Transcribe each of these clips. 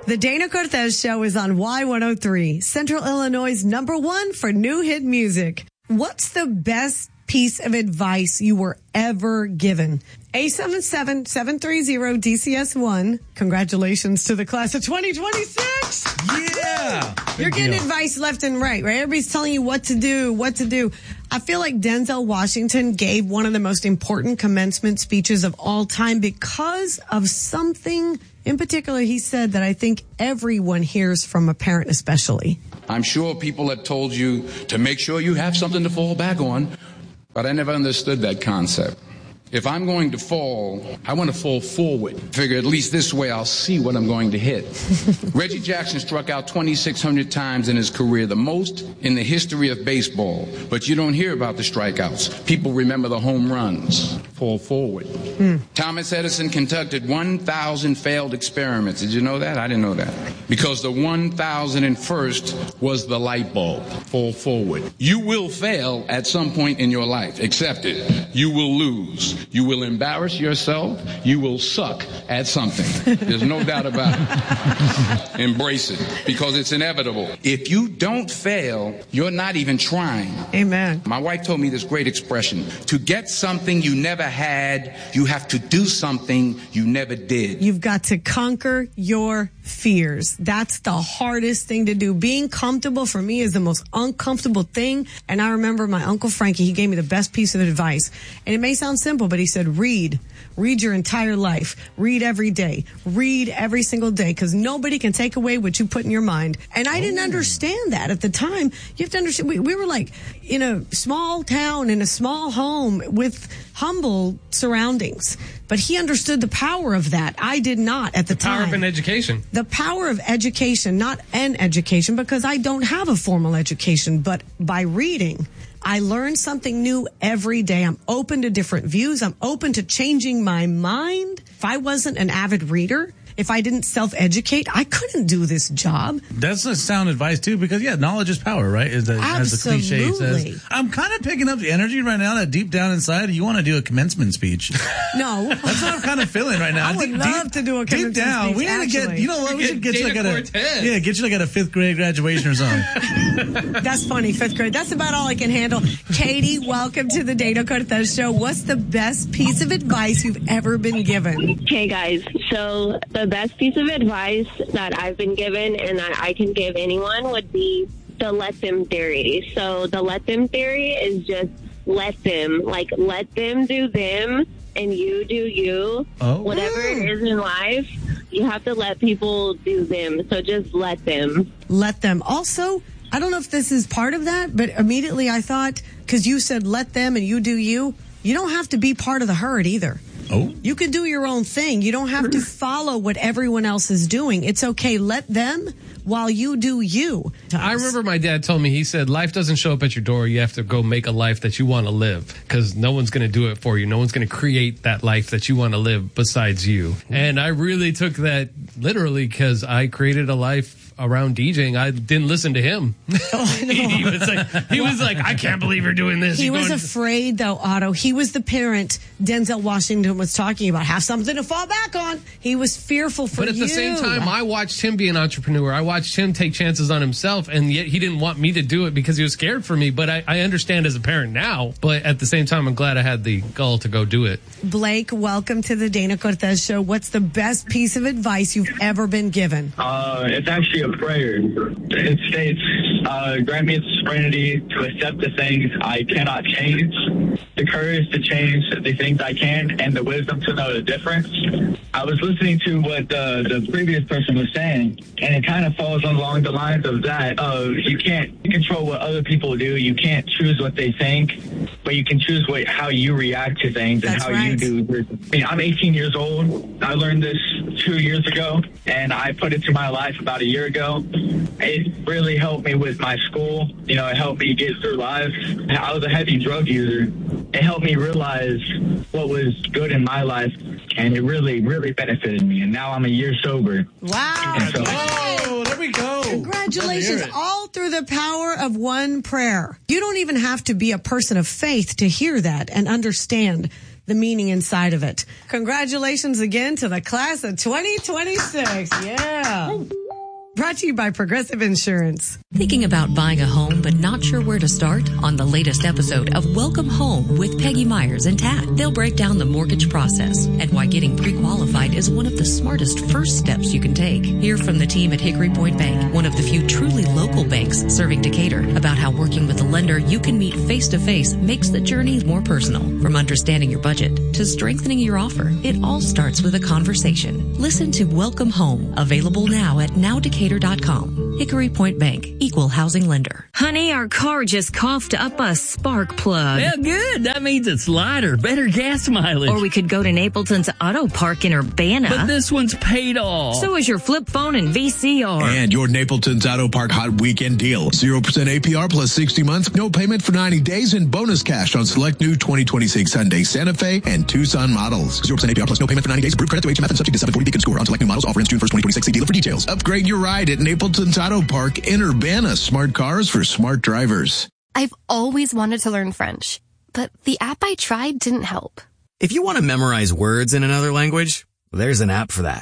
The Dana Cortez Show is on Y103, Central Illinois' #1 for new hit music. What's the best piece of advice you were ever given? 877-730-DCS1. Congratulations to the class of 2026. Yeah. You're getting advice left and right? Everybody's telling you what to do. I feel like Denzel Washington gave one of the most important commencement speeches of all time because of something in particular he said that I think everyone hears from a parent especially. I'm sure people have told you to make sure you have something to fall back on, but I never understood that concept. If I'm going to fall, I want to fall forward. Figure at least this way I'll see what I'm going to hit. Reggie Jackson struck out 2,600 times in his career, the most in the history of baseball. But you don't hear about the strikeouts. People remember the home runs. Fall forward. Thomas Edison conducted 1,000 failed experiments. Did you know that? I didn't know that. Because the 1,001st was the light bulb. Fall forward. You will fail at some point in your life. Accept it. You will lose. You will embarrass yourself. You will suck at something. There's no doubt about it. Embrace it because it's inevitable. If you don't fail, you're not even trying. Amen. My wife told me this great expression. To get something you never had, you have to do something you never did. You've got to conquer your fears. That's the hardest thing to do. Being comfortable for me is the most uncomfortable thing. And I remember my Uncle Frankie, he gave me the best piece of advice. And it may sound simple, but he said, read your entire life. Read every day. Read every single day because nobody can take away what you put in your mind. And I didn't understand that at the time. You have to understand, we were like in a small town, in a small home with humble surroundings. But he understood the power of that. I did not at the time. The power of an education. The power of education, not an education, because I don't have a formal education, but by reading, I learn something new every day. I'm open to different views. I'm open to changing my mind. If I wasn't an avid reader, if I didn't self-educate, I couldn't do this job. That's a sound advice, too, because, knowledge is power, right? As the cliche says. I'm kind of picking up the energy right now that deep down inside, you want to do a commencement speech. No. That's what I'm kind of feeling right now. I would love to do a commencement speech. Deep down, we need to get, we should get you like at a 5th grade graduation or something. That's funny, 5th grade. That's about all I can handle. Katie, welcome to the Dana Cortez Show. What's the best piece of advice you've ever been given? Hey, guys. So the best piece of advice that I've been given and that I can give anyone would be the let them theory. So the let them theory is just let them do them and you do you. Whatever it is in life, you have to let people do them. So just let them. Let them. Also, I don't know if this is part of that, but immediately I thought, because you said let them and you do you, you don't have to be part of the herd either. Oh. You can do your own thing. You don't have to follow what everyone else is doing. It's okay. Let them while you do you. I remember my dad told me, he said, life doesn't show up at your door. You have to go make a life that you want to live because no one's going to do it for you. No one's going to create that life that you want to live besides you. And I really took that literally because I created a life around DJing. I didn't listen to him. Oh, no. he was like, I can't believe you're doing this. He was afraid, though, Otto. He was the parent Denzel Washington was talking about. Have something to fall back on. He was fearful for you. But at the same time, I watched him be an entrepreneur. I watched him take chances on himself, and yet he didn't want me to do it because he was scared for me. But I understand as a parent now. But at the same time, I'm glad I had the gall to go do it. Blake, welcome to the Dana Cortez Show. What's the best piece of advice you've ever been given? It's actually a prayer. It states, grant me the serenity to accept the things I cannot change, the courage to change the things I can, and the wisdom to know the difference. I was listening to what the previous person was saying, and it kind of falls along the lines of that. You can't control what other people do. You can't choose what they think, but you can choose how you react to things and how you do. I'm 18 years old. I learned this 2 years ago, and I put it to my life about a year ago. It really helped me with my school. It helped me get through life. I was a heavy drug user. It helped me realize what was good in my life, and it really, really benefited me. And now I'm a year sober. Wow. Oh, there we go. Congratulations. All through the power of one prayer. You don't even have to be a person of faith to hear that and understand the meaning inside of it. Congratulations again to the class of 2026. Yeah. Brought to you by Progressive Insurance. Thinking about buying a home but not sure where to start? On the latest episode of Welcome Home with Peggy Myers and Tad, they'll break down the mortgage process and why getting pre-qualified is one of the smartest first steps you can take. Hear from the team at Hickory Point Bank, one of the few truly local banks serving Decatur, about how working with a lender you can meet face-to-face makes the journey more personal. From understanding your budget to strengthening your offer, it all starts with a conversation. Listen to Welcome Home, available now at nowdecatur.com. Hickory Point Bank, equal housing lender. Honey, our car just coughed up a spark plug. Well, good. That means it's lighter, better gas mileage. Or we could go to Napleton's Auto Park in Urbana. But this one's paid off. So is your flip phone and VCR. And your Napleton's Auto Park Hot Weekend Deal. 0% APR plus 60 months, no payment for 90 days, and bonus cash on select new 2026 Hyundai Santa Fe and Tucson models. 0% APR plus no payment for 90 days. Approved credit through HMF and subject to 740 Beacon score on select new models. Offer ends June 1st, 2026. See dealer for details. Upgrade your ride at Napleton's Auto Park in Urbana. Smart cars for smart drivers. I've always wanted to learn French, but the app I tried didn't help. If you want to memorize words in another language, there's an app for that.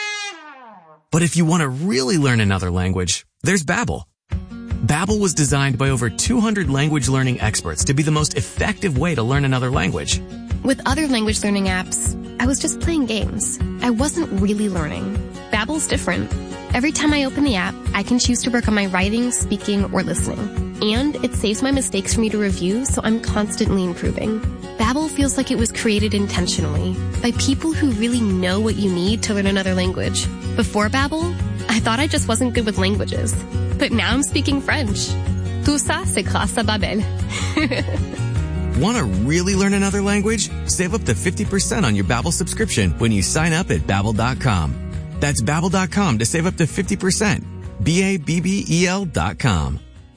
But if you want to really learn another language, there's Babbel. Babbel was designed by over 200 language learning experts to be the most effective way to learn another language. With other language learning apps, I was just playing games. I wasn't really learning. Babbel's different. Every time I open the app, I can choose to work on my writing, speaking, or listening. And it saves my mistakes for me to review, so I'm constantly improving. Babbel feels like it was created intentionally by people who really know what you need to learn another language. Before Babbel, I thought I just wasn't good with languages. But now I'm speaking French. Tout ça, c'est grâce à Babbel. Want to really learn another language? Save up to 50% on your Babbel subscription when you sign up at Babbel.com. That's Babbel.com to save up to 50%. Babbel.com.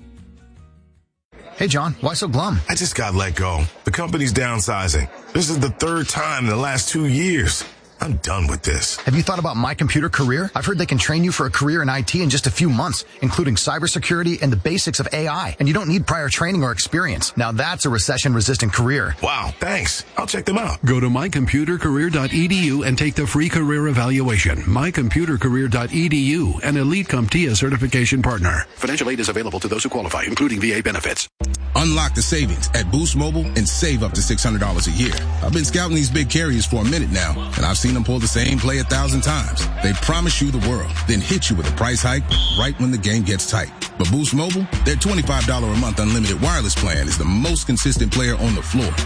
Hey, John, why so glum? I just got let go. The company's downsizing. This is the third time in the last 2 years. I'm done with this. Have you thought about My Computer Career? I've heard they can train you for a career in IT in just a few months, including cybersecurity and the basics of AI. And you don't need prior training or experience. Now that's a recession-resistant career. Wow, thanks. I'll check them out. Go to mycomputercareer.edu and take the free career evaluation. Mycomputercareer.edu, an Elite CompTIA certification partner. Financial aid is available to those who qualify, including VA benefits. Unlock the savings at Boost Mobile and save up to $600 a year. I've been scouting these big carriers for a minute now, and I've seen them pull the same play 1,000 times. They promise you the world, then hit you with a price hike right when the game gets tight. But Boost Mobile, their $25 a month unlimited wireless plan is the most consistent player on the floor.